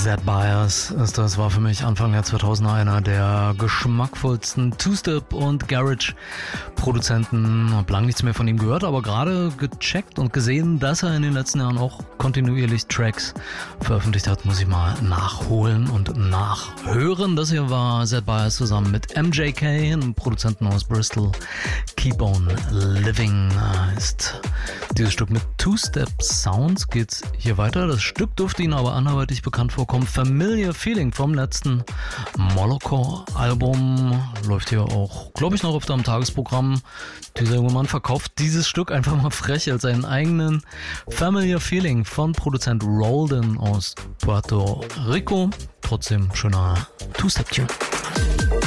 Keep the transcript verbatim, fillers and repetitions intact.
Zed Bias ist das, war für mich Anfang der zweitausender einer der geschmackvollsten Two-Step- und Garage-Produzenten. Hab lang nichts mehr von ihm gehört, aber gerade gecheckt und gesehen, dass er in den letzten Jahren auch kontinuierlich Tracks veröffentlicht hat, muss ich mal nachholen und nachhören. Das hier war Zed Bias zusammen mit M J K, einem Produzenten aus Bristol. Keep on Living heißt dieses Stück mit Two-Step-Sounds. Geht's hier weiter. Das Stück dürfte Ihnen aber anderweitig bekannt vorkommen. Familiar Feeling vom letzten Moloko-Album. Läuft hier auch, glaube ich, noch öfter am Tagesprogramm. Dieser junge Mann verkauft dieses Stück einfach mal frech als seinen eigenen Familiar Feeling von Produzent Rolden aus Puerto Rico. Trotzdem schöner Two-Step-Tune.